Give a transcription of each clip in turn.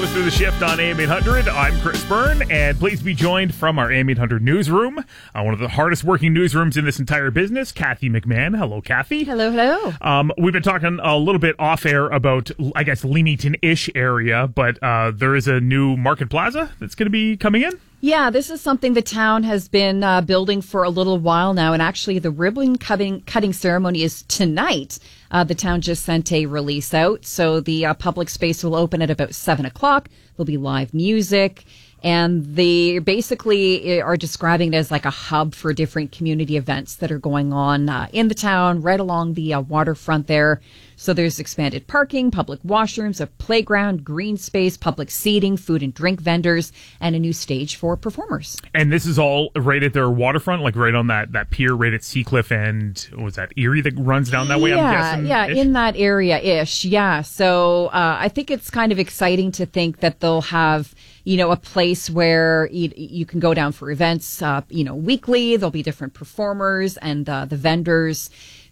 listening to The Shift on AM 800. I'm Chris Byrne, and please be joined from our AM 800 newsroom, one of the hardest working newsrooms in this entire business, Kathy McMahon. Hello, Kathy. Hello, hello. We've been talking a little bit off air about, I guess, Leamington-ish area, but there is a new Market Plaza that's going to be coming in. Yeah, this is something the town has been building for a little while now, and actually the ribbon cutting ceremony is tonight. The town just sent a release out, so the public space will open at about 7 o'clock. There'll be live music, and they basically are describing it as like a hub for different community events that are going on in the town, right along the waterfront there. So there's expanded parking, public washrooms, a playground, green space, public seating, food and drink vendors, and a new stage for performers. And this is all right at their waterfront, like right on that pier right at Seacliff and, what was that, Erie that runs down that way, I'm guessing? Yeah, in that area-ish, yeah. So I think it's kind of exciting to think that they'll have, a place where you can go down for events, weekly. There'll be different performers and the vendors.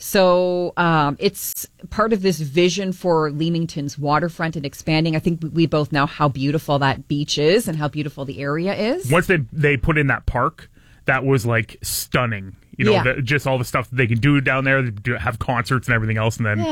So it's part of this vision for Leamington's waterfront and expanding. I think we both know how beautiful that beach is and how beautiful the area is. Once they put in that park, that was like stunning. Just all the stuff that they can do down there, have concerts and everything else, and then,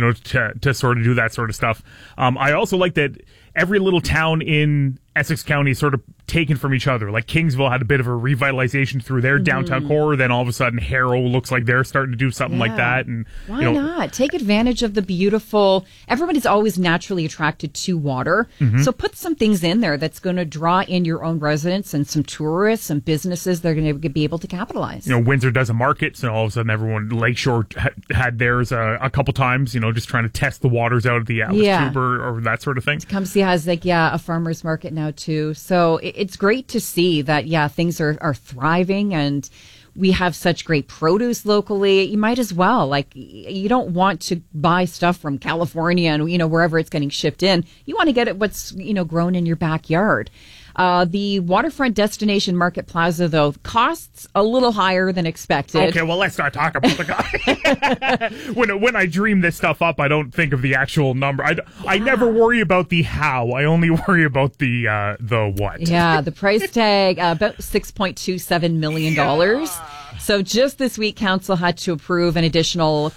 to sort of do that sort of stuff. I also like that every little town in Essex County is sort of taken from each other. Like Kingsville had a bit of a revitalization through their downtown core. Then all of a sudden Harrow looks like they're starting to do something like that. And why not take advantage of the beautiful? Everybody's always naturally attracted to water. Mm-hmm. So put some things in there that's going to draw in your own residents and some tourists and businesses that are going to be able to capitalize. Windsor does a market, so all of a sudden everyone, Lakeshore had theirs a couple times, just trying to test the waters out of the Atlas Tube or that sort of thing. Tecumseh has a farmer's market now too. So it's great to see that, things are thriving and we have such great produce locally. You might as well, you don't want to buy stuff from California and, wherever it's getting shipped in. You want to get it what's, grown in your backyard. The waterfront destination Market Plaza, though, costs a little higher than expected. Okay, well, let's not talk about the guy. When I dream this stuff up, I don't think of the actual number. I never worry about the how. I only worry about the what. Yeah, the price tag, about $6.27 million. So just this week, council had to approve an additional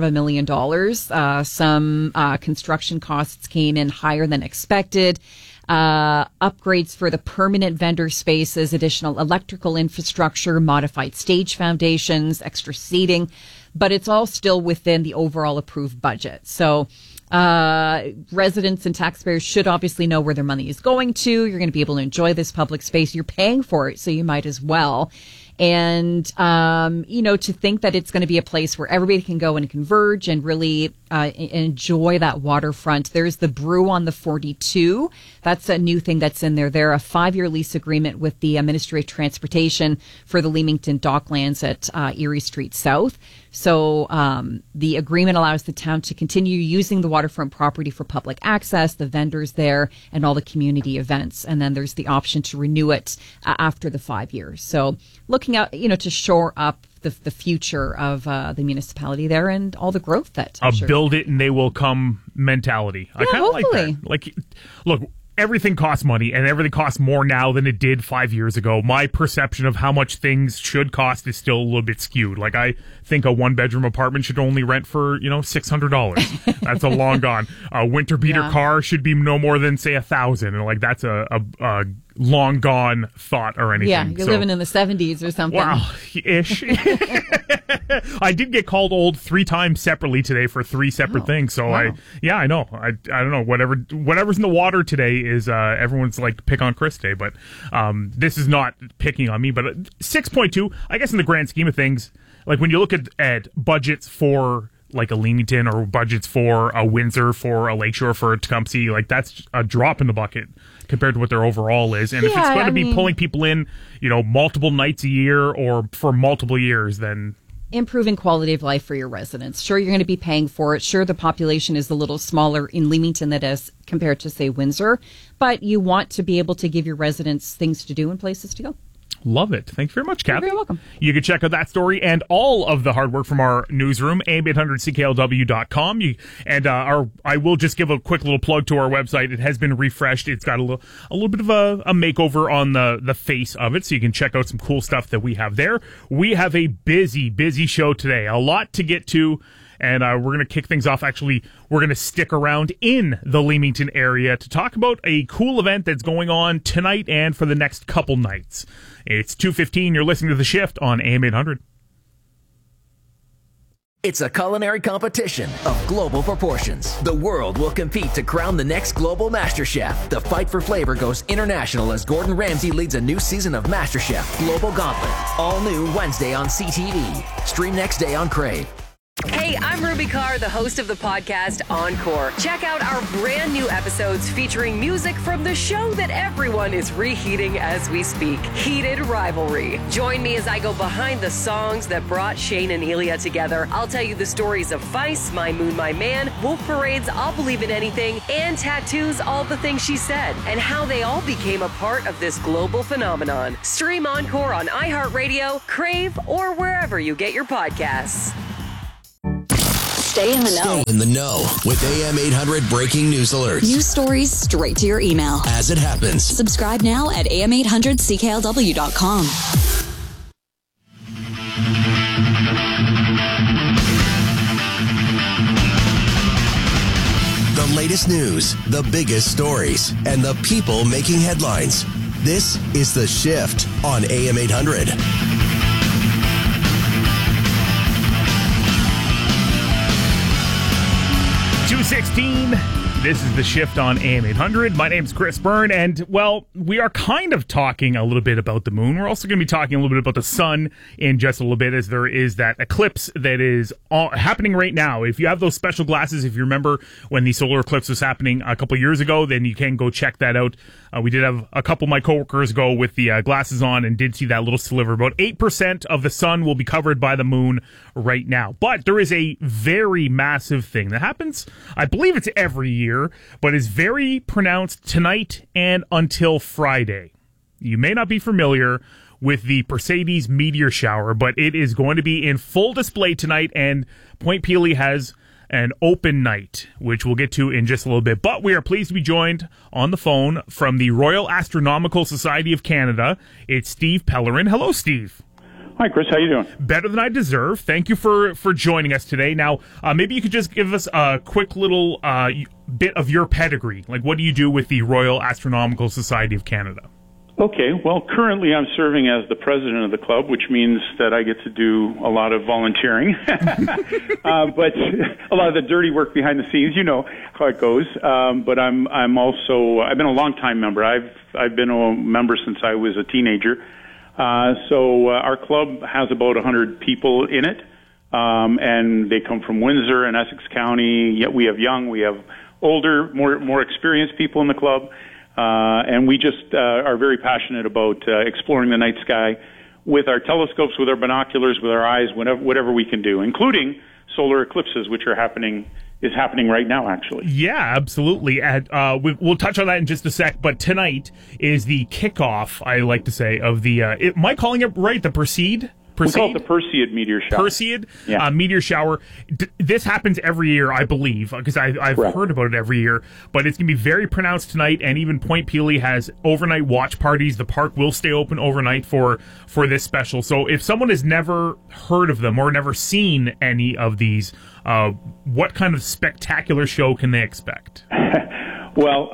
$250,000. Some construction costs came in higher than expected. Upgrades for the permanent vendor spaces, additional electrical infrastructure, modified stage foundations, extra seating, but it's all still within the overall approved budget. So residents and taxpayers should obviously know where their money is going to. You're going to be able to enjoy this public space. You're paying for it, so you might as well. And, to think that it's going to be a place where everybody can go and converge and really enjoy that waterfront. There's the Brew on the 42. That's a new thing that's in there. They're a 5-year lease agreement with the Ministry of Transportation for the Leamington Docklands at Erie Street South. So the agreement allows the town to continue using the waterfront property for public access, the vendors there, and all the community events. And then there's the option to renew it after the 5 years. So looking out, to shore up the future of the municipality there and all the growth that build it and they will come mentality. I kind of like that. Look, everything costs money and everything costs more now than it did 5 years ago. My perception of how much things should cost is still a little bit skewed. I think a 1-bedroom apartment should only rent for, $600. That's a long gone. A winter beater car should be no more than, say, $1,000. And that's a long gone thought or anything. Yeah, you're living in the 70s or something. Wow, ish. I did get called old 3 times separately today for 3 separate things. So I know. I don't know. Whatever's in the water today is everyone's pick on Chris Day, but this is not picking on me. But 6.2, I guess in the grand scheme of things, when you look at budgets for a Leamington or budgets for a Windsor, for a Lakeshore, for a Tecumseh, that's a drop in the bucket compared to what their overall is. And if it's going to be pulling people in, multiple nights a year or for multiple years, then improving quality of life for your residents. Sure, you're going to be paying for it. Sure, the population is a little smaller in Leamington than it is compared to, say, Windsor, but you want to be able to give your residents things to do and places to go. Love it. Thank you very much, Kathy. You're very welcome. You can check out that story and all of the hard work from our newsroom, am800cklw.com. I will just give a quick little plug to our website. It has been refreshed. It's got a little bit of a makeover on the face of it, so you can check out some cool stuff that we have there. We have a busy show today. A lot to get to. And we're going to kick things off. Actually, we're going to stick around in the Leamington area to talk about a cool event that's going on tonight and for the next couple nights. It's 2:15. You're listening to The Shift on AM 800. It's a culinary competition of global proportions. The world will compete to crown the next global MasterChef. The fight for flavor goes international as Gordon Ramsay leads a new season of MasterChef Global Gauntlet. All new Wednesday on CTV. Stream next day on Crave. Hey, I'm Ruby Carr, the host of the podcast Encore. Check out our brand new episodes featuring music from the show that everyone is reheating as we speak, Heated Rivalry. Join me as I go behind the songs that brought Shane and Elia together. I'll tell you the stories of Feist, My Moon, My Man, Wolf Parade's I'll Believe in Anything, and Tattoo's All the Things She Said, and how they all became a part of this global phenomenon. Stream Encore on iHeartRadio, Crave, or wherever you get your podcasts. Stay in the know. Stay in the know with AM 800 breaking news alerts. News stories straight to your email. As it happens. Subscribe now at am800cklw.com. The latest news, the biggest stories, and the people making headlines. This is The Shift on AM 800. 2:16. This is The Shift on AM 800. My name's Chris Byrne, and, well, we are kind of talking a little bit about the moon. We're also going to be talking a little bit about the sun in just a little bit, as there is that eclipse that is happening right now. If you have those special glasses, if you remember when the solar eclipse was happening a couple years ago, then you can go check that out. We did have a couple of my coworkers go with the glasses on and did see that little sliver. About 8% of the sun will be covered by the moon right now. But there is a very massive thing that happens, I believe it's every year, but is very pronounced tonight and until Friday. You may not be familiar with the Perseids meteor shower, but it is going to be in full display tonight, and Point Pelee has an open night, which we'll get to in just a little bit. But we are pleased to be joined on the phone from the Royal Astronomical Society of Canada. It's Steve Pellerin. Hello, Steve. Hi, Chris. How you doing? Better than I deserve. Thank you for joining us today. Now, maybe you could just give us a quick little bit of your pedigree. Like, what do you do with the Royal Astronomical Society of Canada? Okay. Well, currently I'm serving as the president of the club, which means that I get to do a lot of volunteering, but a lot of the dirty work behind the scenes. You know how it goes. But I'm also I've been a long-time member. I've been a member since I was a teenager. So our club has about 100 people in it, and they come from Windsor and Essex County. Yet we have young, we have older, more experienced people in the club, and we just are very passionate about exploring the night sky with our telescopes, with our binoculars, with our eyes, whatever we can do, including solar eclipses, which is happening right now, actually. Yeah, absolutely. And we'll touch on that in just a sec, but tonight is the kickoff, I like to say, of the, am I calling it right, the Perseid? We call it the Perseid meteor shower. Perseid meteor shower. This happens every year, I believe, because I've heard about it every year. But it's going to be very pronounced tonight, and even Point Pelee has overnight watch parties. The park will stay open overnight for this special. So if someone has never heard of them or never seen any of these, what kind of spectacular show can they expect? Well,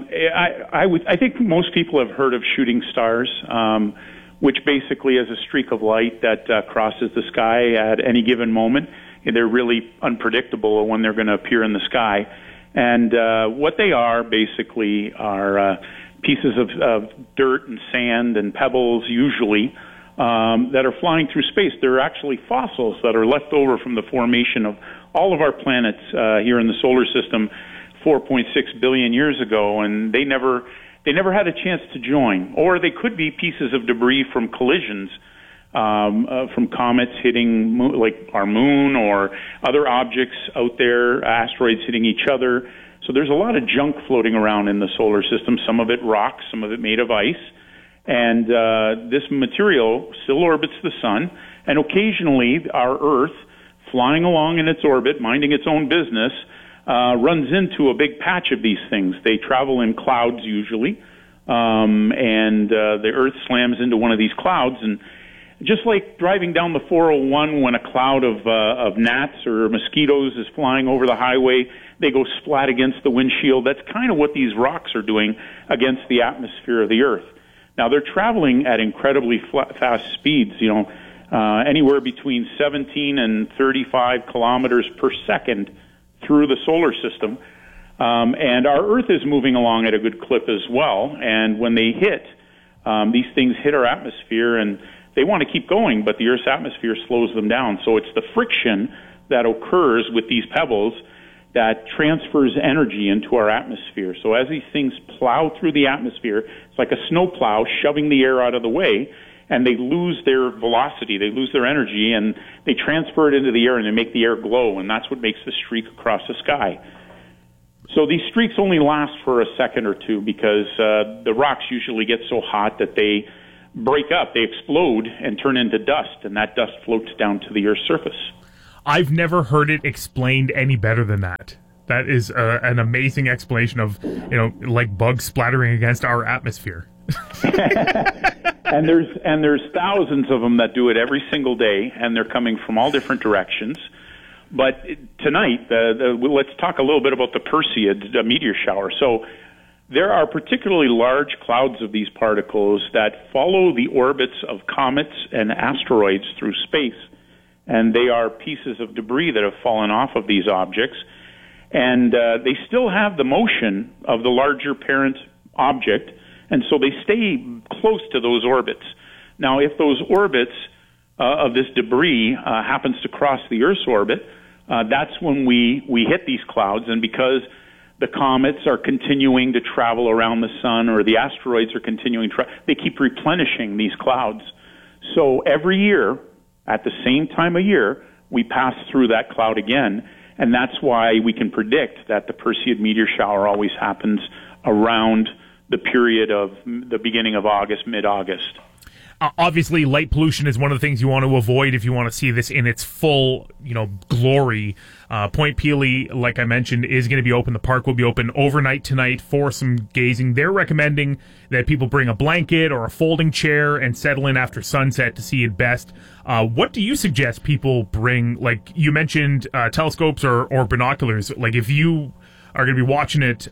I think most people have heard of shooting stars. Which basically is a streak of light that crosses the sky at any given moment. They're really unpredictable when they're going to appear in the sky. And what they are basically are pieces of dirt and sand and pebbles, usually, that are flying through space. They're actually fossils that are left over from the formation of all of our planets here in the solar system 4.6 billion years ago, and they never had a chance to join. Or they could be pieces of debris from collisions, from comets hitting like our moon or other objects out there, asteroids hitting each other. So there's a lot of junk floating around in the solar system, some of it rock, some of it made of ice. And this material still orbits the sun, and occasionally our Earth, flying along in its orbit, minding its own business, runs into a big patch of these things. They travel in clouds usually, and the Earth slams into one of these clouds. And just like driving down the 401 when a cloud of gnats or mosquitoes is flying over the highway, they go splat against the windshield. That's kind of what these rocks are doing against the atmosphere of the Earth. Now, they're traveling at incredibly fast speeds, anywhere between 17 and 35 kilometers per second through the solar system. And our Earth is moving along at a good clip as well. And when they hit, these things hit our atmosphere, and they want to keep going, but the Earth's atmosphere slows them down. So it's the friction that occurs with these pebbles that transfers energy into our atmosphere. So as these things plow through the atmosphere, it's like a snow plow shoving the air out of the way, and they lose their velocity, they lose their energy, and they transfer it into the air, and they make the air glow, and that's what makes the streak across the sky. So these streaks only last for a second or two because the rocks usually get so hot that they break up, they explode and turn into dust, and that dust floats down to the Earth's surface. I've never heard it explained any better than that. That is an amazing explanation of, like bugs splattering against our atmosphere. And there's thousands of them that do it every single day, and they're coming from all different directions. But tonight, let's talk a little bit about the Perseid meteor shower. So there are particularly large clouds of these particles that follow the orbits of comets and asteroids through space. And they are pieces of debris that have fallen off of these objects. And they still have the motion of the larger parent object, and so they stay close to those orbits. Now, if those orbits of this debris happens to cross the Earth's orbit, that's when we hit these clouds. And because the comets are continuing to travel around the sun, or the asteroids are continuing to they keep replenishing these clouds. So every year, at the same time of year, we pass through that cloud again, and that's why we can predict that the Perseid meteor shower always happens around the period of the beginning of August, mid-August. Obviously, light pollution is one of the things you want to avoid if you want to see this in its full, glory. Point Pelee, like I mentioned, is going to be open. The park will be open overnight tonight for some gazing. They're recommending that people bring a blanket or a folding chair and settle in after sunset to see it best. What do you suggest people bring? Like you mentioned, telescopes or binoculars. Like if you are going to be watching it,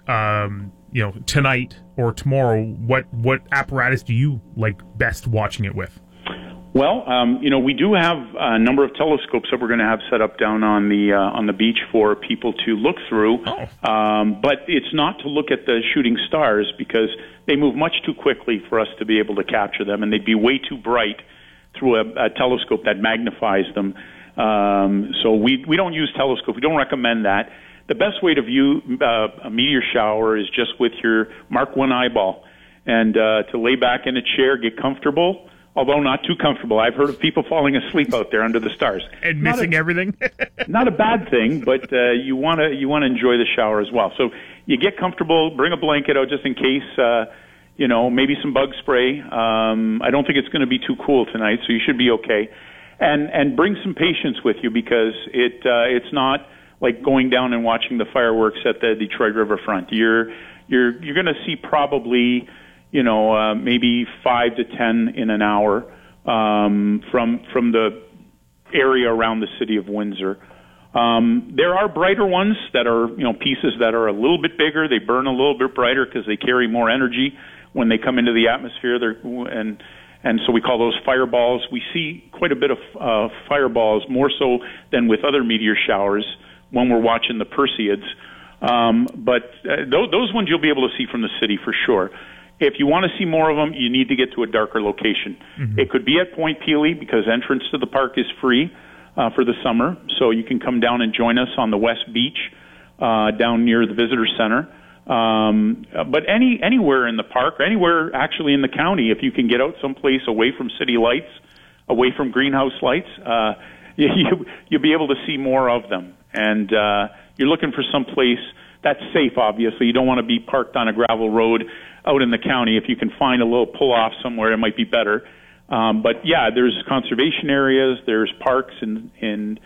tonight or tomorrow, what apparatus do you like best watching it with? Well, we do have a number of telescopes that we're going to have set up down on the beach for people to look through. But it's not to look at the shooting stars because they move much too quickly for us to be able to capture them, and they'd be way too bright through a telescope that magnifies them. So we don't use telescope. We don't recommend that. The best way to view a meteor shower is just with your Mark 1 eyeball, and to lay back in a chair, get comfortable, although not too comfortable. I've heard of people falling asleep out there under the stars and missing everything. Not a bad thing, but you want to enjoy the shower as well. So you get comfortable, bring a blanket out just in case. Maybe some bug spray. I don't think it's going to be too cool tonight, so you should be okay. And bring some patience with you because it's not like going down and watching the fireworks at the Detroit riverfront. You're going to see probably, maybe 5 to 10 in an hour from the area around the city of Windsor. There are brighter ones that are, pieces that are a little bit bigger. They burn a little bit brighter because they carry more energy when they come into the atmosphere. And so we call those fireballs. We see quite a bit of fireballs, more so than with other meteor showers when we're watching the Perseids. But those ones you'll be able to see from the city for sure. If you want to see more of them, you need to get to a darker location. Mm-hmm. It could be at Point Pelee because entrance to the park is free for the summer. So you can come down and join us on the West Beach down near the Visitor Center. But anywhere in the park, or anywhere actually in the county, if you can get out someplace away from city lights, away from greenhouse lights, you'll be able to see more of them. And you're looking for some place that's safe, obviously. You don't want to be parked on a gravel road out in the county. If you can find a little pull-off somewhere, it might be better. But yeah, there's conservation areas, there's parks, and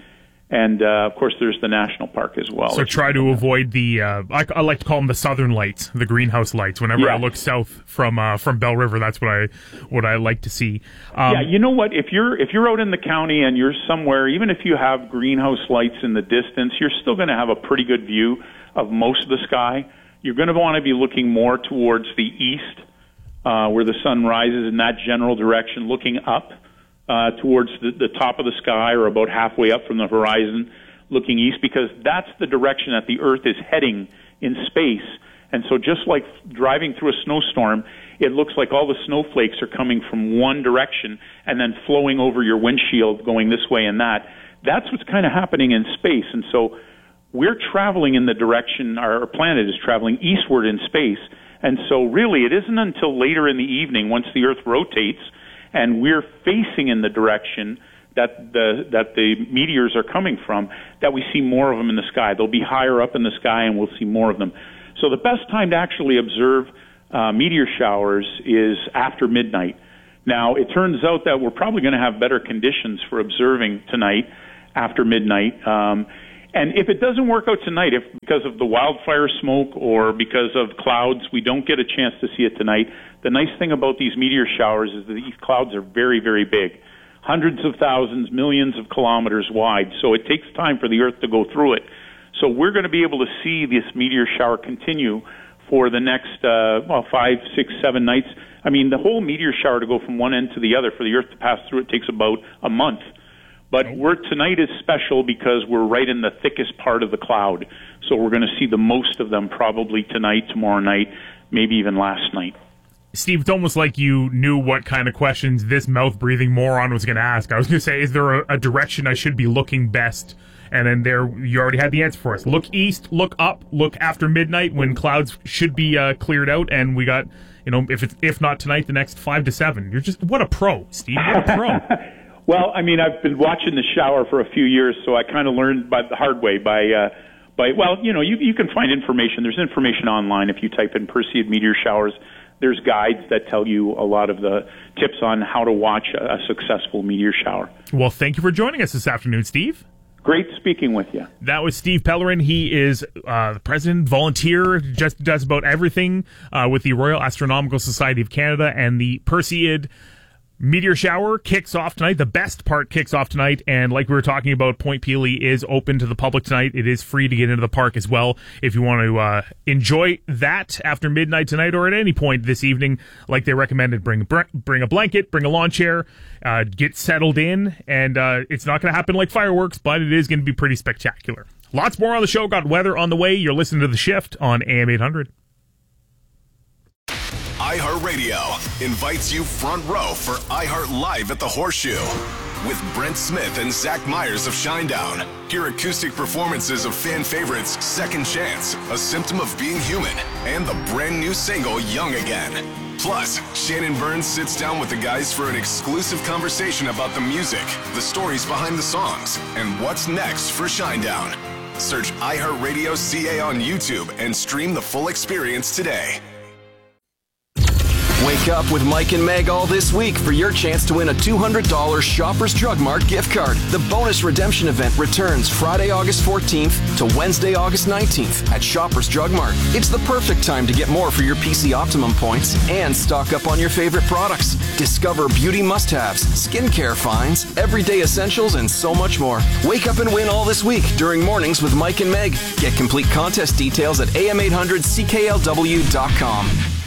of course there's the national park as well. So try to avoid the I like to call them the southern lights, the greenhouse lights. Whenever I look south from Bell River, that's what I like to see. Yeah, you know what? If you're out in the county and you're somewhere, even if you have greenhouse lights in the distance, you're still going to have a pretty good view of most of the sky. You're going to want to be looking more towards the east, where the sun rises in that general direction, looking up towards the top of the sky, or about halfway up from the horizon, looking east, because that's the direction that the Earth is heading in space. And so just like driving through a snowstorm, it looks like all the snowflakes are coming from one direction and then flowing over your windshield going this way and that. That's what's kind of happening in space. And so we're traveling in the direction, our planet is traveling eastward in space. And so really it isn't until later in the evening, once the Earth rotates and we're facing in the direction that the meteors are coming from, that we see more of them in the sky. They'll be higher up in the sky and we'll see more of them. So the best time to actually observe meteor showers is after midnight. Now, it turns out that we're probably going to have better conditions for observing tonight after midnight. And if it doesn't work out tonight, if because of the wildfire smoke or because of clouds, we don't get a chance to see it tonight, the nice thing about these meteor showers is that these clouds are very, very big. Hundreds of thousands, millions of kilometers wide. So it takes time for the Earth to go through it. So we're going to be able to see this meteor shower continue for the next, 5, 6, 7 nights. I mean, the whole meteor shower to go from one end to the other for the Earth to pass through it takes about a month. But tonight is special because we're right in the thickest part of the cloud. So we're going to see the most of them probably tonight, tomorrow night, maybe even last night. Steve, it's almost like you knew what kind of questions this mouth-breathing moron was going to ask. I was going to say, is there a direction I should be looking best? And then there, you already had the answer for us. Look east, look up, look after midnight when clouds should be cleared out, and we got, if not tonight, the next 5 to 7. You're just, what a pro, Steve, what a pro. Well, I mean, I've been watching the shower for a few years, so I kind of learned the hard way you can find information. There's information online if you type in Perseid meteor showers. There's guides that tell you a lot of the tips on how to watch a successful meteor shower. Well, thank you for joining us this afternoon, Steve. Great speaking with you. That was Steve Pellerin. He is the president, volunteer, just does about everything with the Royal Astronomical Society of Canada, and the Perseid meteor shower kicks off tonight. The best part kicks off tonight, and like we were talking about, Point Pelee is open to the public tonight. It is free to get into the park as well if you want to enjoy that after midnight tonight or at any point this evening. Like they recommended, bring a blanket, bring a lawn chair, get settled in, and it's not going to happen like fireworks, but it is going to be pretty spectacular. Lots more on the show. Got weather on the way. You're listening to The Shift on AM 800. iHeartRadio invites you front row for iHeart Live at the Horseshoe with Brent Smith and Zach Myers of Shinedown. Hear acoustic performances of fan favorites Second Chance, A Symptom of Being Human, and the brand new single Young Again. Plus, Shannon Burns sits down with the guys for an exclusive conversation about the music, the stories behind the songs, and what's next for Shinedown. Search iHeartRadio CA on YouTube and stream the full experience today. Wake up with Mike and Meg all this week for your chance to win a $200 Shoppers Drug Mart gift card. The bonus redemption event returns Friday, August 14th to Wednesday, August 19th at Shoppers Drug Mart. It's the perfect time to get more for your PC Optimum points and stock up on your favorite products. Discover beauty must-haves, skincare finds, everyday essentials, and so much more. Wake up and win all this week during Mornings with Mike and Meg. Get complete contest details at am800cklw.com.